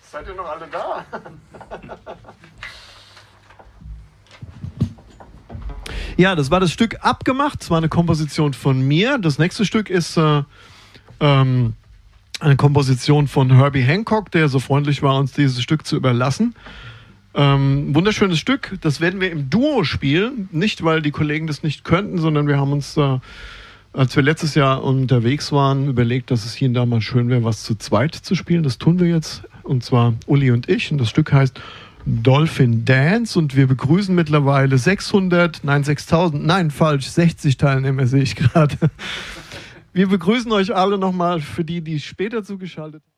Seid ihr noch alle da? Ja, das war das Stück Abgemacht. Das war eine Komposition von mir. Das nächste Stück ist eine Komposition von Herbie Hancock, der so freundlich war, uns dieses Stück zu überlassen. Wunderschönes Stück. Das werden wir im Duo spielen. Nicht, weil die Kollegen das nicht könnten, sondern wir haben uns, als wir letztes Jahr unterwegs waren, überlegt, dass es hier und da mal schön wäre, was zu zweit zu spielen. Das tun wir jetzt. Und zwar Uli und ich. Und das Stück heißt Dolphin Dance. Und wir begrüßen mittlerweile 6000, falsch, 60 Teilnehmer sehe ich gerade. Wir begrüßen euch alle nochmal für die, die später zugeschaltet haben.